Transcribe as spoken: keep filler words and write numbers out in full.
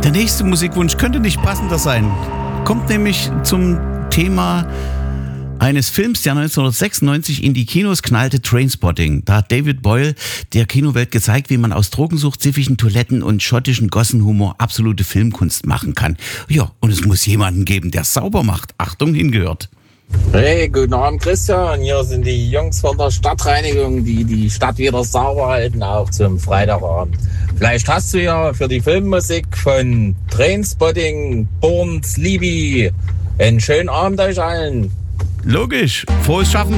Der nächste Musikwunsch könnte nicht passender sein. Kommt nämlich zum Thema eines Films, der neunzehnhundertsechsundneunzig in die Kinos knallte, Trainspotting. Da hat David Boyle der Kinowelt gezeigt, wie man aus Drogensucht, siffigen Toiletten und schottischen Gossenhumor absolute Filmkunst machen kann. Ja, und es muss jemanden geben, der sauber macht. Achtung, hingehört. Hey, guten Abend Christian, hier sind die Jungs von der Stadtreinigung, die die Stadt wieder sauber halten, auch zum Freitagabend. Vielleicht hast du ja für die Filmmusik von Trainspotting, Born Sleepy einen schönen Abend euch allen. Logisch, frohes Schaffen.